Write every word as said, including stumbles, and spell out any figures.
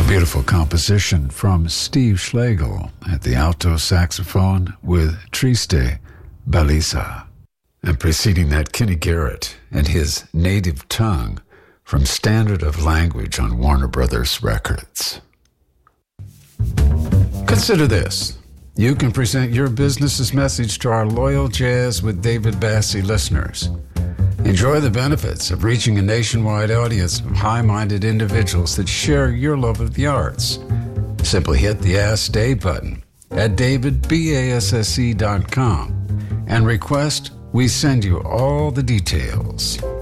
Beautiful composition from Steve Schlegel at the alto saxophone with Triste Bellezza. And preceding that, Kenny Garrett and his native tongue from Standard of Language on Warner Brothers Records. Consider this. You can present your business's message to our loyal Jazz with David Bassie listeners. Enjoy the benefits of reaching a nationwide audience of high-minded individuals that share your love of the arts. Simply hit the Ask Dave button at david basse dot com and request we send you all the details.